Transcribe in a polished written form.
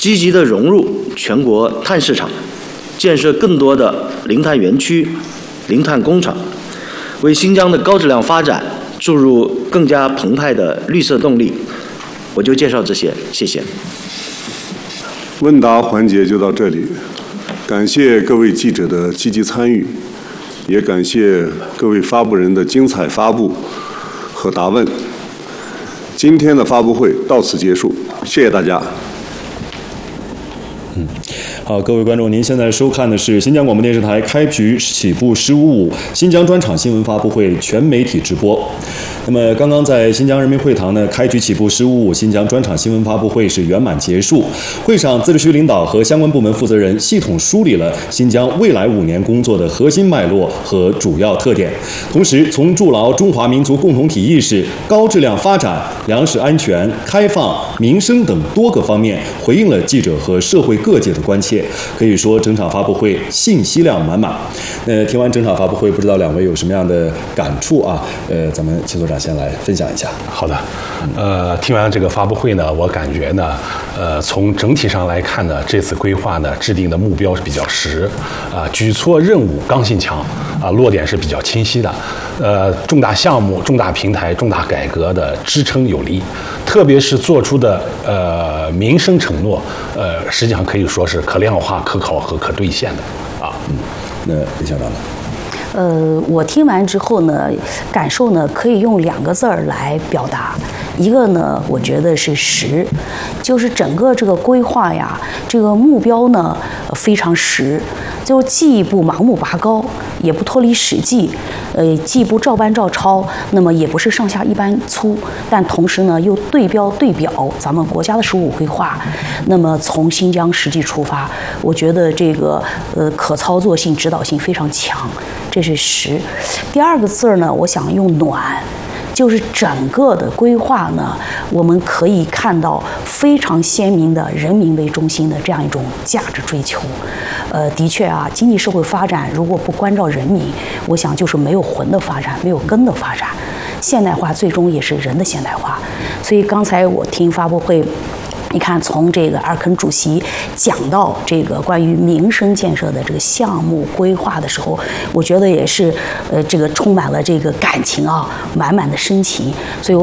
积极的融入全国碳市场，建设更多的零碳园区、零碳工厂，为新疆的高质量发展注入更加澎湃的绿色动力。我就介绍这些，谢谢。 问答环节就到这里，感谢各位记者的积极参与，也感谢各位发布人的精彩发布和答问。今天的发布会到此结束，谢谢大家。 好，各位观众，您现在收看的是新疆广播电视台开局起步15.5新疆专场新闻发布会全媒体直播。那么，刚刚在新疆人民会堂呢，开局起步15.5新疆专场新闻发布会是圆满结束。会上，自治区领导和相关部门负责人系统梳理了新疆未来5年工作的核心脉络和主要特点，同时从筑牢中华民族共同体意识、高质量发展、粮食安全、开放、民生等多个方面回应了记者和社会各界的关切。可以说，整场发布会信息量满满。听完整场发布会，不知道两位有什么样的感触啊？咱们秦所长先来分享一下。 好的，听完这个发布会呢，我感觉呢，从整体上来看呢，这次规划呢制定的目标是比较实，举措任务刚性强，落点是比较清晰的，重大项目、重大平台、重大改革的支撑有力，特别是做出的民生承诺，实际上可以说是可量化、可考核、可兑现的啊。 那李校长呢？ 我听完之后呢，感受呢可以用2个字儿来表达，一个呢，我觉得是实，就是整个这个规划呀，这个目标呢非常实，就既不盲目拔高，也不脱离实际，既不照搬照抄，那么也不是上下一般粗，但同时呢又对标对表咱们国家的15规划，那么从新疆实际出发，我觉得这个可操作性、指导性非常强，这是实。第2个字呢，我想用暖。就是整个的规划呢，我们可以看到非常鲜明的人民为中心的这样一种价值追求。的确啊，经济社会发展如果不关照人民，我想就是没有魂的发展，没有根的发展。现代化最终也是人的现代化。所以刚才我听发布会。你看，从这个尔肯主席讲到这个关于民生建设的这个项目规划的时候，我觉得也是，这个充满了这个感情啊，满满的深情。所以